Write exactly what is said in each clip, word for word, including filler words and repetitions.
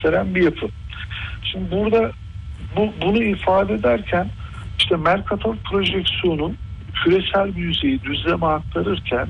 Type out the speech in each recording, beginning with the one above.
gösteren bir yapı. Şimdi burada bu, bunu ifade ederken işte Mercator projeksiyonun küresel bir yüzeyi düzleme aktarırken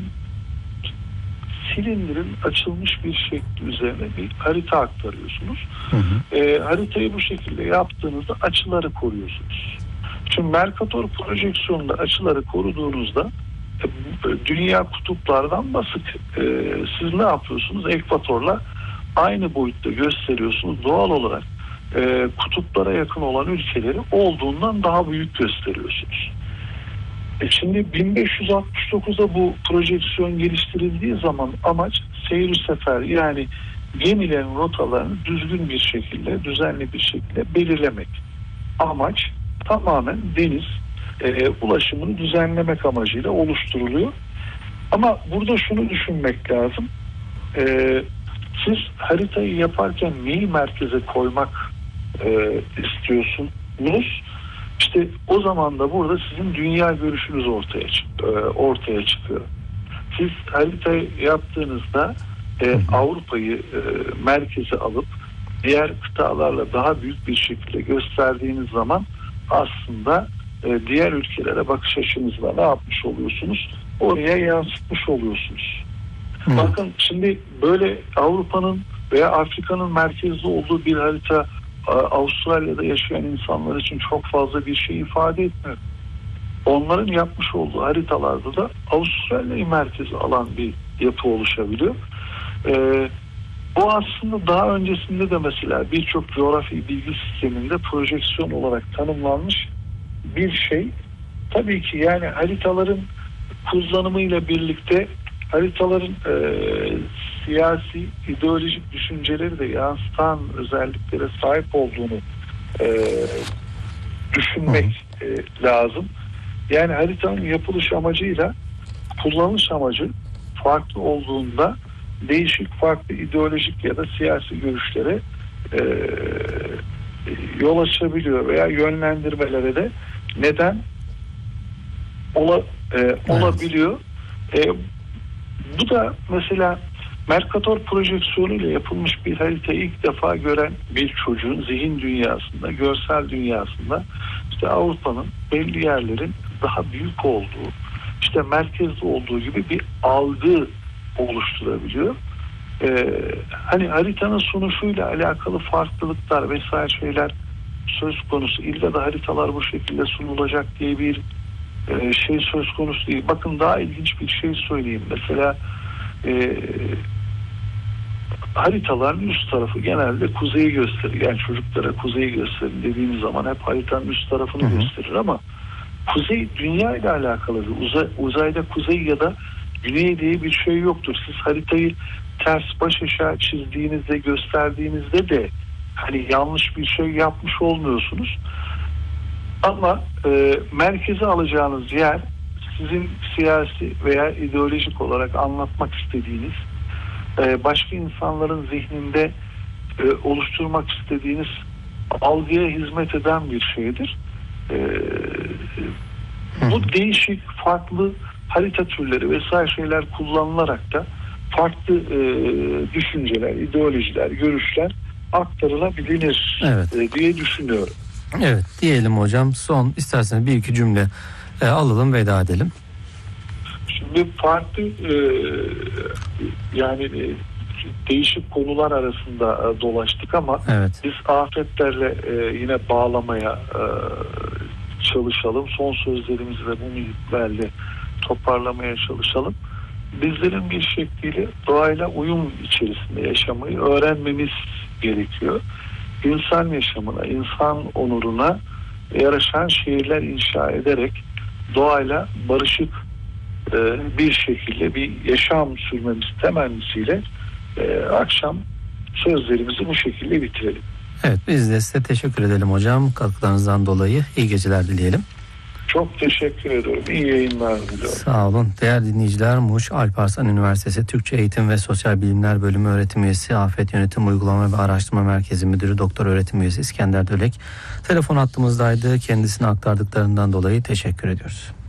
silindirin açılmış bir şekli üzerine bir harita aktarıyorsunuz. Hı hı. E, haritayı bu şekilde yaptığınızda açıları koruyorsunuz. Şimdi Mercator projeksiyonunda açıları koruduğunuzda e, dünya kutuplardan basık. E, siz ne yapıyorsunuz? Ekvatorla aynı boyutta gösteriyorsunuz. Doğal olarak e, kutuplara yakın olan ülkeleri olduğundan daha büyük gösteriyorsunuz. E şimdi bin beş yüz altmış dokuzda bu projeksiyon geliştirildiği zaman amaç seyir sefer, yani gemilerin rotalarını düzgün bir şekilde, düzenli bir şekilde belirlemek. Amaç tamamen deniz e, ulaşımını düzenlemek amacıyla oluşturuluyor. Ama burada şunu düşünmek lazım. E, siz haritayı yaparken neyi merkeze koymak e, istiyorsunuz? İşte o zaman da burada sizin dünya görüşünüz ortaya çıkıyor. Ortaya çıkıyor. Siz haritayı yaptığınızda e, Avrupa'yı e, merkeze alıp diğer kıtalarla daha büyük bir şekilde gösterdiğiniz zaman aslında e, diğer ülkelere bakış açınızla ne yapmış oluyorsunuz? Oraya yansıtmış oluyorsunuz. Hı. Bakın şimdi böyle Avrupa'nın veya Afrika'nın merkezde olduğu bir harita Avustralya'da yaşayan insanlar için çok fazla bir şey ifade etmiyor. Onların yapmış olduğu haritalarda da Avustralya'yı merkeze alan bir yapı oluşabiliyor. Ee, bu aslında daha öncesinde de mesela birçok coğrafi bilgi sisteminde projeksiyon olarak tanımlanmış bir şey. Tabii ki yani haritaların kullanımıyla birlikte haritaların e, siyasi, ideolojik düşünceleri de yansıtan özelliklere sahip olduğunu e, düşünmek e, lazım. Yani haritanın yapılış amacıyla kullanış amacı farklı olduğunda değişik farklı ideolojik ya da siyasi görüşlere e, yol açabiliyor veya yönlendirmelere de neden ola, e, olabiliyor. E, bu da mesela Mercator projeksiyonu ile yapılmış bir haritayı ilk defa gören bir çocuğun zihin dünyasında, görsel dünyasında işte Avrupa'nın belli yerlerin daha büyük olduğu, işte merkezde olduğu gibi bir algı oluşturabiliyor. Ee, hani haritanın sunuşuyla alakalı farklılıklar vesaire şeyler söz konusu. İlla da haritalar bu şekilde sunulacak diye bir e, şey söz konusu değil. Bakın daha ilginç bir şey söyleyeyim. Mesela e, haritaların üst tarafı genelde kuzeyi gösterir. Yani çocuklara kuzeyi gösterin dediğimiz zaman hep haritanın üst tarafını hı hı. gösterir ama kuzey dünya ile alakalı. Uzay, uzayda kuzey ya da güney diye bir şey yoktur. Siz haritayı ters baş aşağı çizdiğinizde, gösterdiğinizde de hani yanlış bir şey yapmış olmuyorsunuz. Ama e, merkeze alacağınız yer sizin siyasi veya ideolojik olarak anlatmak istediğiniz, e, başka insanların zihninde e, oluşturmak istediğiniz algıya hizmet eden bir şeydir. E, bu değişik farklı harita türleri vesaire şeyler kullanılarak da farklı e, düşünceler, ideolojiler, görüşler aktarılabilir evet. e, diye düşünüyorum. Evet diyelim hocam. Son isterseniz bir iki cümle e, alalım, veda edelim. Şimdi farklı e, yani e, değişik konular arasında e, dolaştık ama evet. biz afetlerle e, yine bağlamaya e, çalışalım. Son sözlerimizi de bu minutlarla toparlamaya çalışalım. Bizlerin bir şekliyle doğayla uyum içerisinde yaşamayı öğrenmemiz gerekiyor. İnsan yaşamına, insan onuruna yaraşan şehirler inşa ederek doğayla barışık e, bir şekilde bir yaşam sürmemiz temennisiyle e, akşam sözlerimizi bu şekilde bitirelim. Evet, biz de size teşekkür edelim hocam katkılarınızdan dolayı. İyi geceler dileyelim. Çok teşekkür ediyorum. İyi yayınlar diliyorum. Sağ olun. Değerli dinleyiciler, Muş Alparslan Üniversitesi Türkçe Eğitim ve Sosyal Bilimler Bölümü öğretim üyesi, Afet Yönetim Uygulama ve Araştırma Merkezi Müdürü Doktor öğretim üyesi İskender Dölek telefon hattımızdaydı. Kendisine aktardıklarından dolayı teşekkür ediyoruz.